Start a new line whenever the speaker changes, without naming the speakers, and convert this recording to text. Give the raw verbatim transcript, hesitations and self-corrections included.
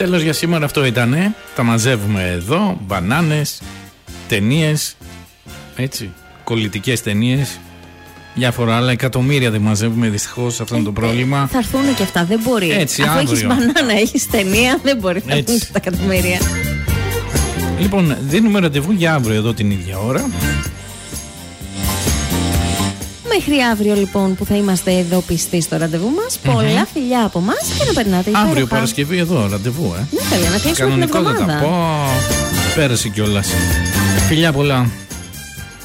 Τέλος για σήμερα αυτό ήτανε. Τα μαζεύουμε εδώ. Μπανάνες, ταινίες, έτσι, κολλητικές ταινίες, διάφορα άλλα. Εκατομμύρια δεν μαζεύουμε δυστυχώς, αυτό είναι το πρόβλημα.
Θα έρθουν και αυτά, δεν μπορεί.
Έτσι,
αφού
αύριο.
έχεις μπανάνα, έχεις ταινία, δεν μπορεί να έρθουν τα εκατομμύρια.
Λοιπόν, δίνουμε ραντεβού για αύριο εδώ την ίδια ώρα.
Μέχρι αύριο λοιπόν που θα είμαστε εδώ πιστοί στο ραντεβού μας. Mm-hmm. Πολλά φιλιά από μας και να περνάτε υπέροχα.
Αύριο Παρασκευή εδώ ραντεβού, ε.
Ναι, θέλει να κλείσουμε την εβδομάδα.
Κανονικότατα. Πω, πέρασε κιόλας. Φιλιά πολλά.